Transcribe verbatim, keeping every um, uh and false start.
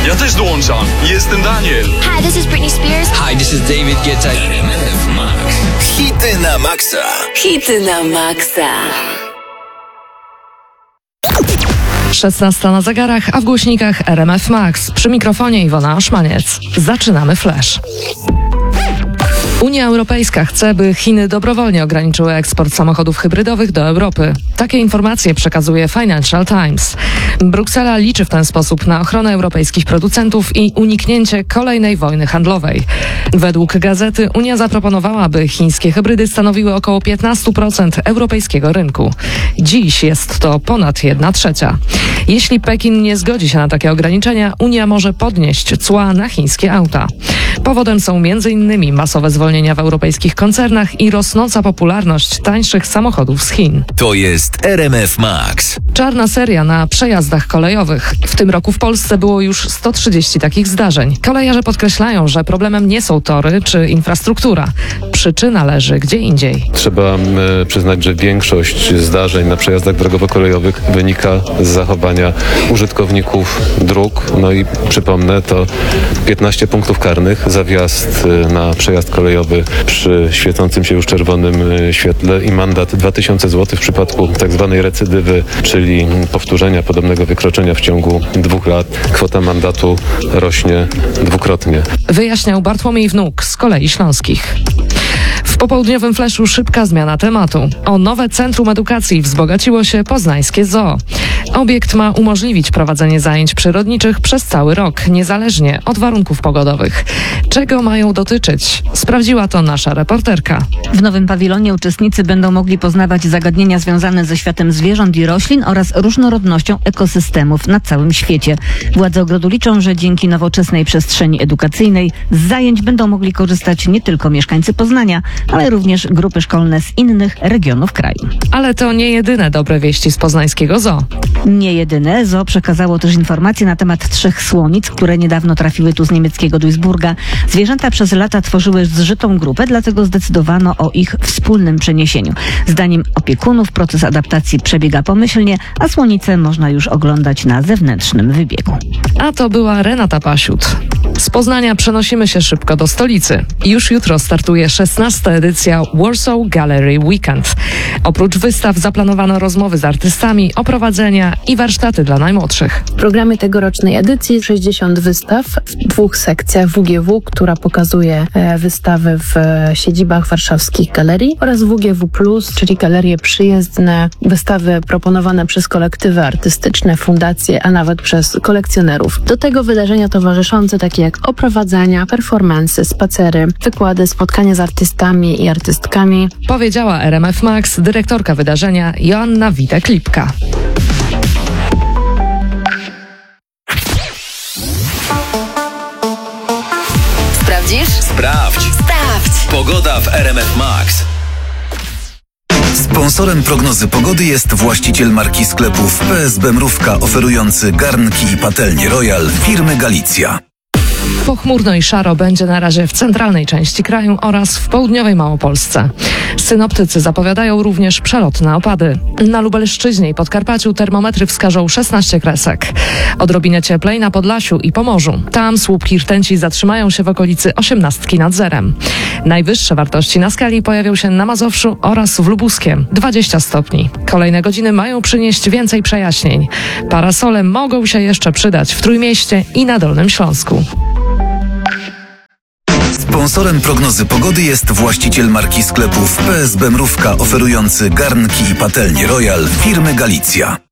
Ja też dołączam. Jestem Daniel. Hi, this is Britney Spears. Hi, this is David Guetta. R M F Max. Hity na maksa. Hity na maksa. szesnasta na zegarach, a w głośnikach R M F Max. Przy mikrofonie Iwona Szmaniec. Zaczynamy Flash. Unia Europejska chce, by Chiny dobrowolnie ograniczyły eksport samochodów hybrydowych do Europy. Takie informacje przekazuje Financial Times. Bruksela liczy w ten sposób na ochronę europejskich producentów i uniknięcie kolejnej wojny handlowej. Według gazety Unia zaproponowała, by chińskie hybrydy stanowiły około piętnaście procent europejskiego rynku. Dziś jest to ponad jedna trzecia. Jeśli Pekin nie zgodzi się na takie ograniczenia, Unia może podnieść cła na chińskie auta. Powodem są między innymi masowe zwolnienia w europejskich koncernach i rosnąca popularność tańszych samochodów z Chin. To jest R M F Max. Czarna seria na przejazdach kolejowych. W tym roku w Polsce było już sto trzydzieści takich zdarzeń. Kolejarze podkreślają, że problemem nie są tory czy infrastruktura. Przyczyna leży gdzie indziej. Trzeba e, przyznać, że większość zdarzeń na przejazdach drogowo-kolejowych wynika z zachowania użytkowników dróg. No i przypomnę, to piętnaście punktów karnych za wjazd e, na przejazd kolejowy przy świecącym się już czerwonym e, świetle i mandat dwa tysiące złotych w przypadku tak zwanej recydywy, czyli powtórzenia podobnego wykroczenia w ciągu dwóch lat. Kwota mandatu rośnie dwukrotnie. Wyjaśniał Bartłomiej Wnuk z Kolei Śląskich. W popołudniowym Flashu szybka zmiana tematu. O nowe Centrum Edukacji wzbogaciło się poznańskie zoo. Obiekt ma umożliwić prowadzenie zajęć przyrodniczych przez cały rok, niezależnie od warunków pogodowych. Czego mają dotyczyć? Sprawdziła to nasza reporterka. W nowym pawilonie uczestnicy będą mogli poznawać zagadnienia związane ze światem zwierząt i roślin oraz różnorodnością ekosystemów na całym świecie. Władze ogrodu liczą, że dzięki nowoczesnej przestrzeni edukacyjnej z zajęć będą mogli korzystać nie tylko mieszkańcy Poznania, ale również grupy szkolne z innych regionów kraju. Ale to nie jedyne dobre wieści z poznańskiego zoo. Nie jedyne. Zoo przekazało też informacje na temat trzech słonic, które niedawno trafiły tu z niemieckiego Duisburga. Zwierzęta przez lata tworzyły zżytą grupę, dlatego zdecydowano o ich wspólnym przeniesieniu. Zdaniem opiekunów proces adaptacji przebiega pomyślnie, a słonice można już oglądać na zewnętrznym wybiegu. A to była Renata Pasiut. Z Poznania przenosimy się szybko do stolicy. Już jutro startuje szesnasta edycja Warsaw Gallery Weekend. Oprócz wystaw zaplanowano rozmowy z artystami, oprowadzenia i warsztaty dla najmłodszych. W programie tegorocznej edycji sześćdziesiąt wystaw w dwóch sekcjach W G W, która pokazuje wystawy w siedzibach warszawskich galerii, oraz W G W plus, czyli galerie przyjezdne, wystawy proponowane przez kolektywy artystyczne, fundacje, a nawet przez kolekcjonerów. Do tego wydarzenia towarzyszące takie jak oprowadzania, performanse, spacery, wykłady, spotkania z artystami i artystkami. Powiedziała R M F Max dyrektorka wydarzenia Joanna Witek-Lipka. Sprawdzisz? Sprawdź. Sprawdź! Pogoda w R M F Max. Sponsorem prognozy pogody jest właściciel marki sklepów P S B Mrówka, oferujący garnki i patelnie Royal firmy Galicja. Pochmurno i szaro będzie na razie w centralnej części kraju oraz w południowej Małopolsce. Synoptycy zapowiadają również przelotne opady. Na Lubelszczyźnie i Podkarpaciu termometry wskażą szesnaście kresek. Odrobinę cieplej na Podlasiu i Pomorzu. Tam słupki rtęci zatrzymają się w okolicy osiemnastki nad zerem. Najwyższe wartości na skali pojawią się na Mazowszu oraz w Lubuskiem. dwadzieścia stopni. Kolejne godziny mają przynieść więcej przejaśnień. Parasole mogą się jeszcze przydać w Trójmieście i na Dolnym Śląsku. Sponsorem prognozy pogody jest właściciel marki sklepów P S B Mrówka, oferujący garnki i patelnie Royal firmy Galicja.